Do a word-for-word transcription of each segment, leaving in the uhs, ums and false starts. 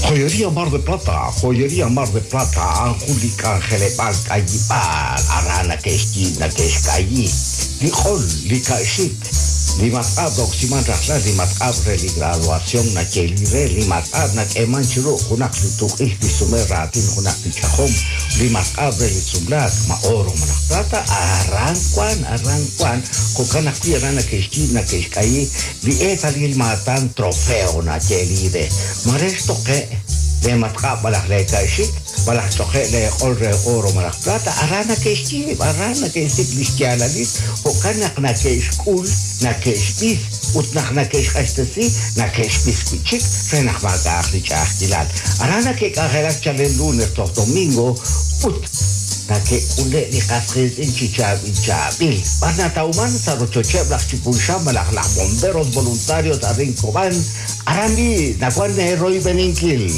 Joyería Mar de Plata, Joyería Mar de Plata, Angélica Angelepal, Cayipal, Arana Kestina, Kescayi, Lijol, Likashit, Limatab, Oximan Rasla, Limatab, Religraduación, Nachelire, Limatab, Nakemanchuru, Hunak Lituchis, Lisumeratin, Hunak Lichahom, Limatab, Relisumlat, Maoro, Manafrata, Arranquan, Arranquan, Cocanaqui, Arana Kestina, Kescayi, Lieta Lilmatan, Trofeo, Nachelire, Maresto que de matka balak le kaishik balak toke le olre oro malak plata arana keski arana keski listiala lit o kanak na keskul na keskis ut nak na keskastasi na keskis kuchik fenak maga akhli chahtilal arana ke kagerak chale lunes to domingo ut na ke ule li kafriz in chichab in chabil barna tauman sarocho cheblak chipulsha malak la bomberos voluntarios a rincoban arami na cuande roy beninkil.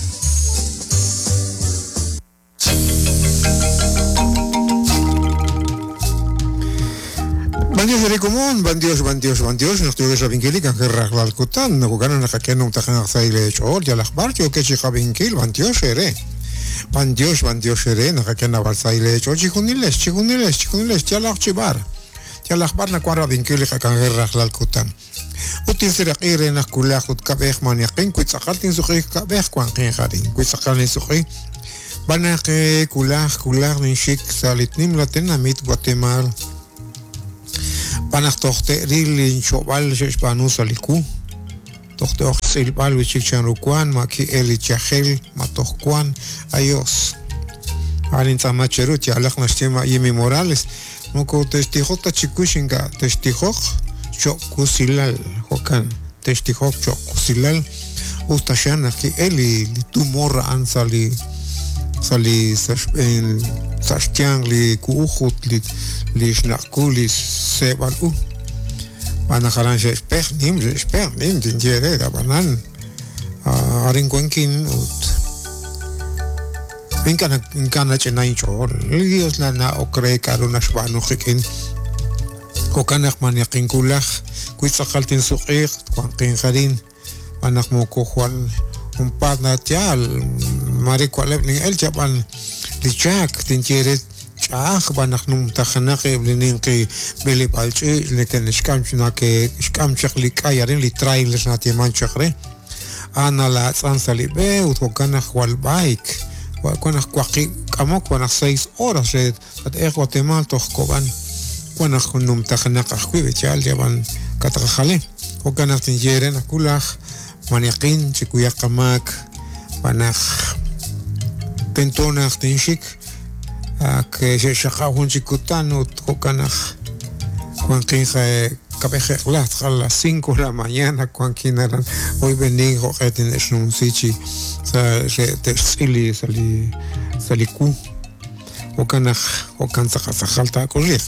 Bandios de común, bandios, bandios, bandios, no estoy vinkili que regla el cutan, no ganan a que no te hagan hacer el hecho, ya las barrios que chica vinkil, bandios ere. Bandios, bandios ere, no que no vas a ir el hecho, chicuniles, chicuniles, chicuniles, ya la chivar. Ya las bar na cuara vinkili que regla el cutan. Util será ir en la cula jut cabej maniaquín, que sacatin su rey cabej cuan que jardín, que sacatin su rey. Van a que cula, cula, ni chic, salitnim la tenamit Guatemala. Panach tochte rilin chobal shpanu saliku tochte oxil bal wichichan rukuan maki eli chahel matohkuan ayos alin tamacherut yalak nashtema yemi Morales moko testijok tachikushinga testijok chokusilal hokan testijok chokusilal ustashan ki eli tumor ansali sali sashtiang li kuuchut li li shnakuli sebalu bana khalan shpeh nim shpeh nim dinjere da banan arin kwenkin ut inkana inkana chenai chor lios la na okre karuna shbanu khikin kokanak man yakin kulakh kuitsaqaltin suqih kwanqin kharin banak mo kokhwal un partner tial mari kwaleb ni el japan li chak dinjere ah banak num takhnak iblinqi beli balchi lekin ishkam chnake ishkam chkhli kayarin li trailers nati man chkhre ana la tsansali be utokana khwal bike wa kana kwaqi kamok wana seis horas at e Guatemala tokhkoban wana num takhnak khwi bechal jaban katakhale okana tinjeren akulakh maniqin chikuya qamak banak tentona tinshik que se shaqahun chikutano tokanaj Juan Quinja cabeje las a las cinco de la mañana Juan Quinaran hoy bendigo que tienes un sichi se te sili sali saliku o kanaj o kanza khasalta correr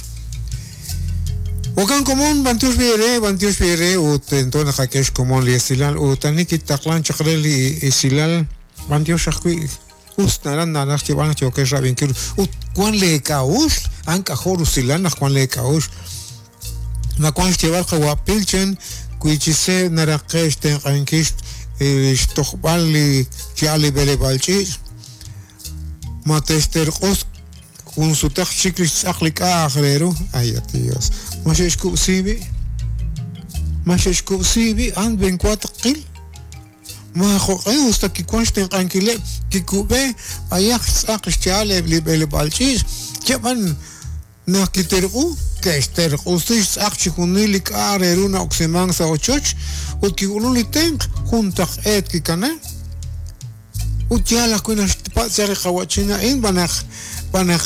o kan común bantios viere bantios viere o tentona hakesh común li silal o taniki taqlan chaqreli silal bantios shaqui Ustaran nanak chiban choke rabin kil ut kwan le kaush an kahor usilan kwan le kaush na kwan chival qawa pilchen kuichise naraqesh ten qankish ishtoqbal li chiali bele balchi ma tester qos kun sutakh chiklis aqlika akhrero ayatios mashesh kusibi mashesh kusibi an ben kwat qil ما خوقي وستكي كونشتين قانكيلي كيكوبي اياخ ساقش تعالي بلي بلي بالشيش كمان ناكي ترقو كيش ترقو سيش ساقش كوني لك اريرونا اوكسيمان ساوتشوش وكيقولوا لي تنك خونتخ ايت كي كان وتيالا كنا تباسري خواتشينا ان بنخ بنخ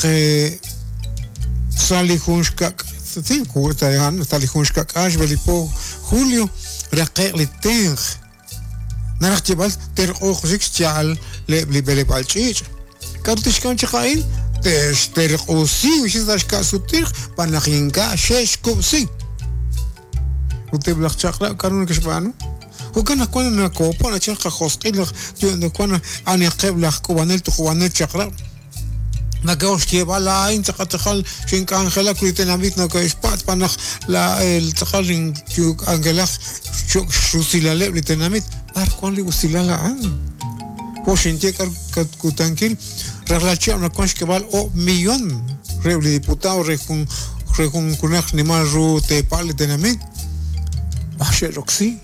سالي خونشكاك ستين كورتا يان سالي خونشكاك اش بلي بو خوليو رقيق لي تنك نرختبال ترقو خشك تعال لي بلي بالشيش كارتش كان شقاين تش ترقو سي وش ذاش كاسو ترق بنخينكا شش كوسي وتبلغ شقلا كانوا كشبانو وكان كنا كوبا انا شق خوسقيل جو كنا اني قبل كوانل تخوانل شقلا نقوش تيبالا انت قد تخل شين كان خلاك لتناميتنا كايشبات بنخ لا التخل جو انجلخ شو شو سيلالب لتناميت أركون لي وسيلة عن Koshintie kutankil relación na kwansh kebal o millón reuli diputado rejun rejun kunach ni maru te pali tenamit bache roxy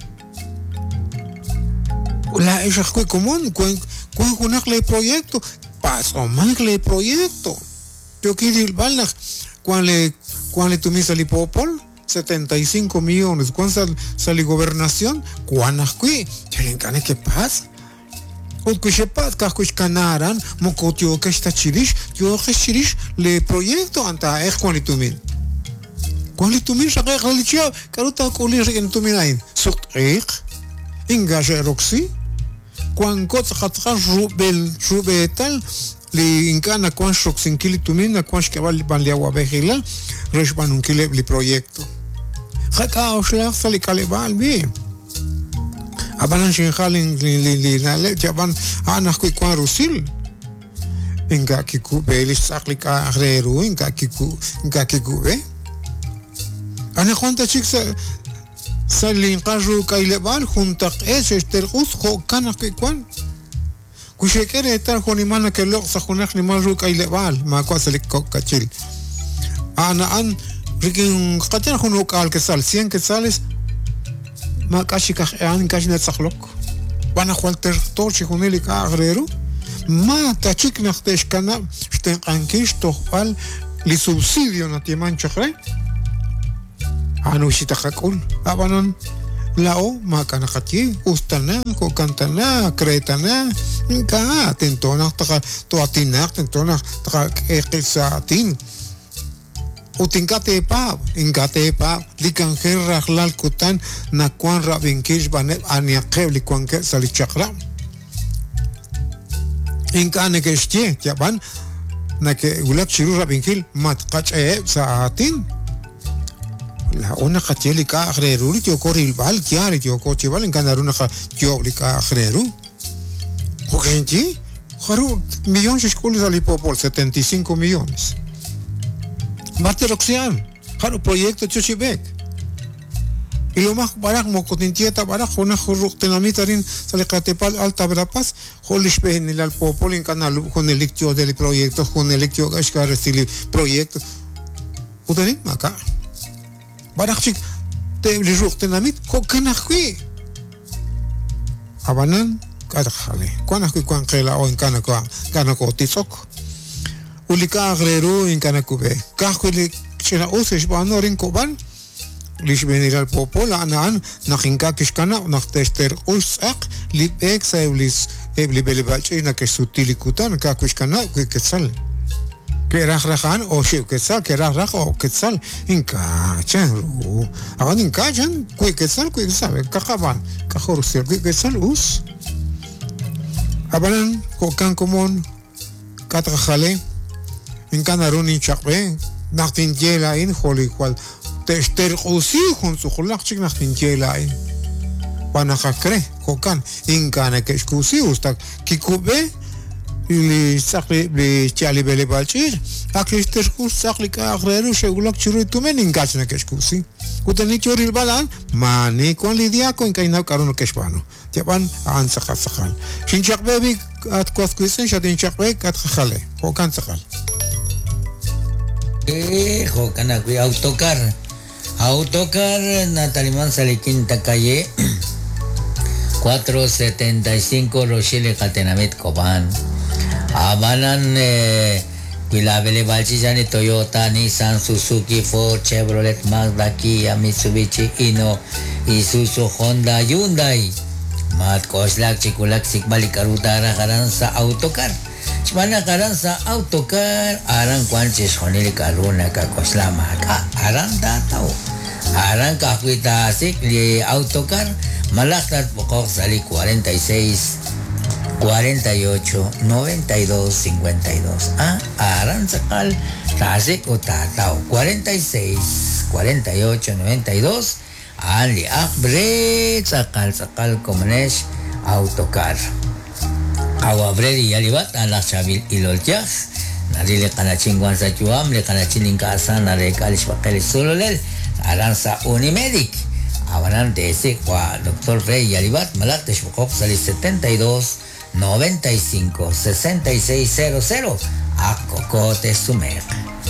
la es algo común cuando cuando kunach le proyecto paso más le proyecto yo quiero ir balnach cuando le cuando le tumisa li popol setenta y cinco millones cuando sal sali gobernación cuando aquí tienen que qué pasa o que se pasa que os canaran mocotio que está chirish yo que chirish le proyecto anta es cuando tu min cuando tu min sabe religión caruta colir en tu min ain sucht ich engage roxy cuando kot khatra jubel jubetal li incana cuando roxin kili tu min cuando que val ban le agua vegila resban un kile li proyecto khaka o shlach sali kalebal bi abanan shinkhalen li li nale jaban ana ku kwa rusil inga kiku belis saklika agreru inga kiku inga kiku be ana khonta chik sa salin qaju kailebal khunta es esterqus kho kana kwan kushekere tar khoni mana ke lo sa khonakh ni maju kailebal ma kwa salik kachil ana an rikin qatar khunu kal ke sal cien que sales ما كاشي كاش يعني كاش نتسخلك وانا خوالتر توشي خونيلي كاغريرو ما تاتشيك نختش كنا شتن قانكيش توخبال لسوبسيديو نتيمان شخري عنو شي تخاكول ابانان لاو ما كان خطي استنا كو كانتنا كريتنا كا تنتونا تخا تواتينا تنتونا تخا قيساتين utinkate pa inkate pa likanjer rahlal kutan na kwan rabinkish banet ania kebli kwan ke sali chakra inkane ke shtie yaban na ke ulak shiru rabinkil mat qach e saatin la ona khateli ka akhreru yo koril bal kiari yo kochi bal inkanaruna kha yo lika akhreru hokenti kharu millones escolas ali popol setenta y cinco millones Marte Roxian, haro proyecto Chochibek. Y lo más barato, como cotintieta barato, una jorructenamitarin, sale catepal alta brapas, holishben el al popol en canal con el lictio del proyecto, con el lictio que recibir proyecto. Udanin, acá. Barachik, te jorructenamit, kokanakui. Abanan, kadajale. Kwanakui kwankela o en kanakwa, kanako tizok. Ulika agreru in kanakube kahuli chena usish banorin koban lish benir al popol anan nakhinka kishkana nachtester usak libek saiblis ebli belbachi na kesutili kutan ka kishkana ketsal kerah rahan o shiv ketsal kerah rah o ketsal inka chenru agan inka chen ku ketsal ku sabe kakaban kahorusir ku ketsal us abanan kokan komon katrakhale in kanarun in chakbe nachtin jela in holi kwal tester qosi khun su khulaq chik nachtin jela in wana khakre kokan in kana ke skusi ustak kikube li sakli li chali bele balchi aklister kus sakli ka agreru shegulak churu tumen in gachna ke skusi utani chori balan mani kon lidia kon kaina karun ke shpano jaban an sakha sakhal shin chakbe bi at kos kuisen shadin chakbe kat khale kokan sakhal Eh, jokana kui autocar. Autocar Nataliman Salikin Takaye cuatrocientos setenta y cinco Rochelle Catenamit Coban. Abanan eh Pilabele Balchijani Toyota, Nissan, Suzuki, Ford, Chevrolet, Mazda, Kia, Mitsubishi, Ino, Isuzu, Honda, Hyundai. Mat koslak chikulak sikbali karutara karansa autocar. Mana karan sa autocar arang kwanches honili karuna ka koslama ka arang datao arang ka kuita asik li autocar malaktat pokok sali cuarenta y seis, cuarenta y ocho, noventa y dos, cincuenta y dos ah arang sakal tasik utatao cuarenta y seis, cuarenta y ocho, noventa y dos ali akbre sakal sakal komenesh autocar Awa bredi yalibat ala shabil iloltiah nadile kana chingwan sa chuam le kana chinin kasa na le kalis pakel sololel aransa Unimedic awanan dese kwa doctor Frey yalibat malak teshbukop sali setenta y dos, noventa y cinco, sesenta y seis cero cero. A Cocote Sumer.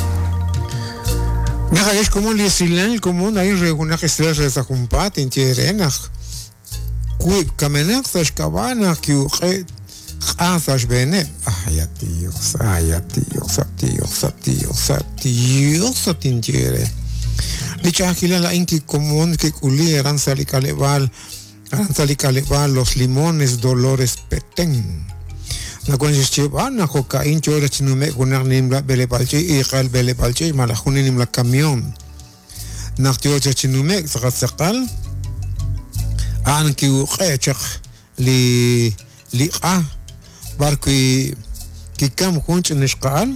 Najayesh como liesilan como hay reguna que se reza compat en tierena. Kuib kamenak sash kabana ki uqe khasash bene. Ay tío, ay tío, tío, tío, tío, satin tiere. Lichakila la inki común que culi eran salicaleval, eran salicaleval los limones Dolores Petén. Na kuanjes chiba na kokain chora chinume kunak nimla bele palche i qal bele palche mala khuni nimla camion na tiocha chinume sakat sakal an ki uqechak li li qa barki ki kam kunch nishqal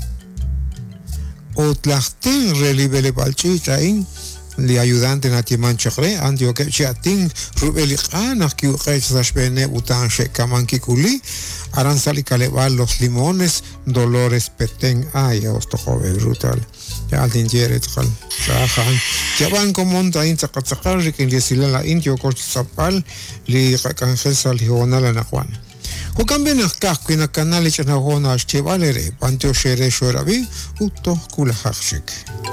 o tlaxtin reli bele palche chain li ayudante na timan chakre antio ke chatin rubeli qa na ki uqech sashbene utan she kaman ki kuli Aranzali Caleval, los limones, Dolores Petén, ay, esto joven, brutal. Ya al tinjere, tal, sahan. Ya van como un tain zacatzakar, que le sila la indio coche zapal, li canjesa li hona la nahuan. O cambien a casco en el canal y chanahona, chevalere, panteo shere shorabi, uto kulahashik.